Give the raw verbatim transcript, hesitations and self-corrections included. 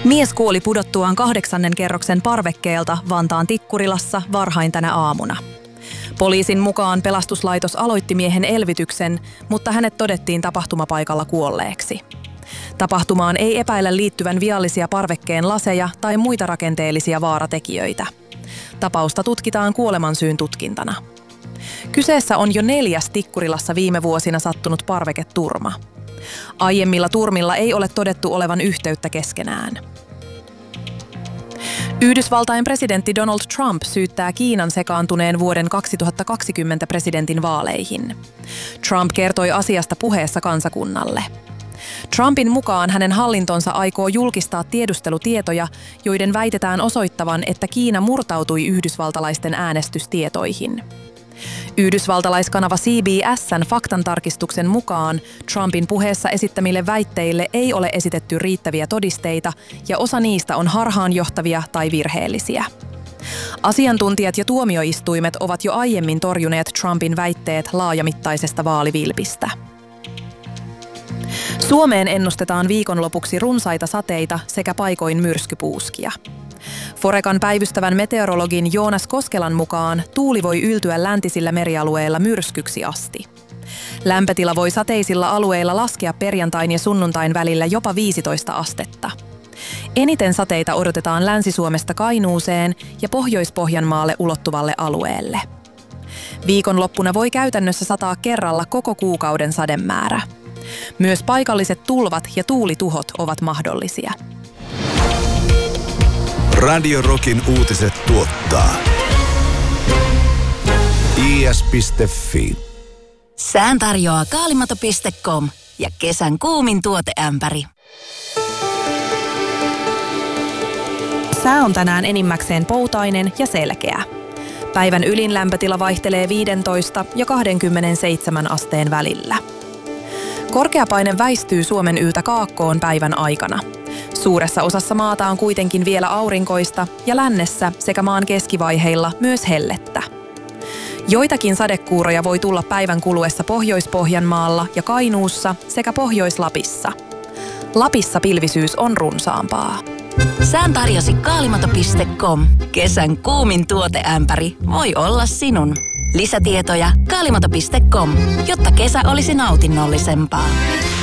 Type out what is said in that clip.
Mies kuoli pudottuaan kahdeksannen kerroksen parvekkeelta Vantaan Tikkurilassa varhain tänä aamuna. Poliisin mukaan pelastuslaitos aloitti miehen elvytyksen, mutta hänet todettiin tapahtumapaikalla kuolleeksi. Tapahtumaan ei epäillä liittyvän viallisia parvekkeen laseja tai muita rakenteellisia vaaratekijöitä. Tapausta tutkitaan kuolemansyyn tutkintana. Kyseessä on jo neljäs Tikkurilassa viime vuosina sattunut parveketurma. Aiemmilla turmilla ei ole todettu olevan yhteyttä keskenään. Yhdysvaltain presidentti Donald Trump syyttää Kiinan sekaantuneen vuoden kaksituhattakaksikymmentä presidentin vaaleihin. Trump kertoi asiasta puheessa kansakunnalle. Trumpin mukaan hänen hallintonsa aikoo julkistaa tiedustelutietoja, joiden väitetään osoittavan, että Kiina murtautui yhdysvaltalaisten äänestystietoihin. Yhdysvaltalaiskanava C B S:n faktantarkistuksen mukaan Trumpin puheessa esittämille väitteille ei ole esitetty riittäviä todisteita ja osa niistä on harhaanjohtavia tai virheellisiä. Asiantuntijat ja tuomioistuimet ovat jo aiemmin torjuneet Trumpin väitteet laajamittaisesta vaalivilpistä. Suomeen ennustetaan viikonlopuksi runsaita sateita sekä paikoin myrskypuuskia. Forecan päivystävän meteorologin Joonas Koskelan mukaan tuuli voi yltyä läntisillä merialueilla myrskyksi asti. Lämpötila voi sateisilla alueilla laskea perjantain ja sunnuntain välillä jopa viisitoista astetta. Eniten sateita odotetaan Länsi-Suomesta Kainuuseen ja Pohjois-Pohjanmaalle ulottuvalle alueelle. Viikonloppuna voi käytännössä sataa kerralla koko kuukauden sademäärä. Myös paikalliset tulvat ja tuulituhot ovat mahdollisia. Radio Rockin uutiset tuottaa i s piste f i. Sään tarjoaa kaalimato piste com ja kesän kuumin tuoteämpäri. Sää on tänään enimmäkseen poutainen ja selkeä. Päivän ylin lämpötila vaihtelee viisitoista ja kaksikymmentäseitsemän asteen välillä. Korkeapaine väistyy Suomen yltä kaakkoon päivän aikana. Suuressa osassa maata on kuitenkin vielä aurinkoista ja lännessä sekä maan keskivaiheilla myös hellettä. Joitakin sadekuuroja voi tulla päivän kuluessa Pohjois-Pohjanmaalla ja Kainuussa sekä Pohjois-Lapissa. Lapissa pilvisyys on runsaampaa. Sään tarjosi kaalimato piste com. Kesän kuumin tuoteämpäri voi olla sinun. Lisätietoja kaalimato piste com, jotta kesä olisi nautinnollisempaa.